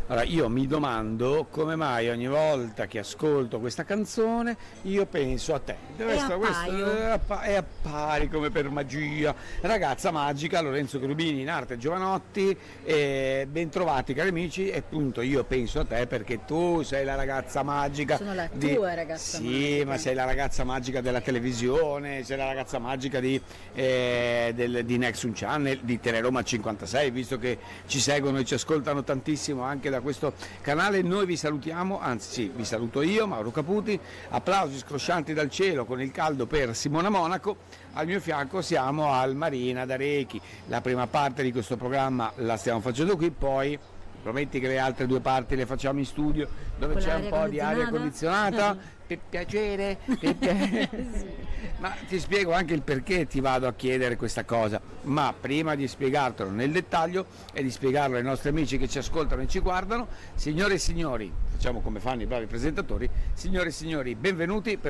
Allora, io mi domando come mai ogni volta che ascolto questa canzone io penso a te. E appari come per magia. Ragazza magica, Lorenzo Cherubini in arte Giovanotti, bentrovati cari amici, e appunto io penso a te perché tu sei la ragazza magica. Sono la tua ragazza magica. Sì, ma sei la ragazza magica della televisione, sei la ragazza magica di Nexus Channel, di Teleroma 56, visto che ci seguono e ci ascoltano tantissimo anche da questo canale. Noi vi salutiamo, anzi sì, vi saluto io, Mauro Caputi, applausi scroscianti dal cielo con il caldo per Simona Monaco, al mio fianco siamo al Marina d'Arechi. La prima parte di questo programma la stiamo facendo qui, poi prometti che le altre due parti le facciamo in studio dove c'è un po' di aria condizionata. Per piacere, Ma ti spiego anche il perché ti vado a chiedere questa cosa, ma prima di spiegartelo nel dettaglio e di spiegarlo ai nostri amici che ci ascoltano e ci guardano, signore e signori, facciamo come fanno i bravi presentatori, signore e signori, benvenuti per